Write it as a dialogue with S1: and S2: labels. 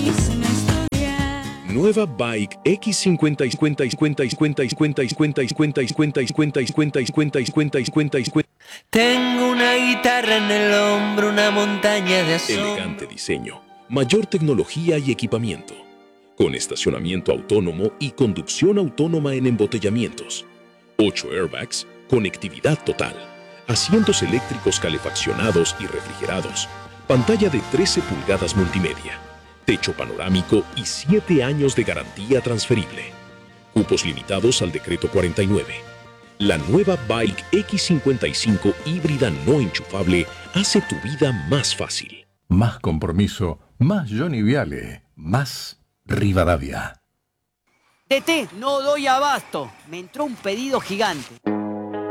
S1: Nueva Bike X50
S2: Tengo una guitarra en el hombro, una montaña de azul.
S1: Elegante diseño, mayor tecnología y equipamiento, con estacionamiento autónomo y conducción autónoma en embotellamientos, 8 airbags, conectividad total, asientos eléctricos calefaccionados y refrigerados, pantalla de 13 pulgadas multimedia, techo panorámico y 7 años de garantía transferible. Cupos limitados al decreto 49. La nueva Bike X55 híbrida no enchufable hace tu vida más fácil.
S3: Más compromiso, más Johnny Viale, más Rivadavia.
S4: TT, no doy abasto. Me entró un pedido gigante.